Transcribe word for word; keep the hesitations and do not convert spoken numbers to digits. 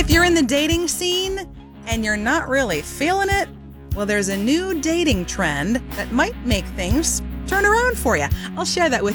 If you're in the dating scene and you're not really feeling it, well, there's a new dating trend that might make things turn around for you. I'll share that with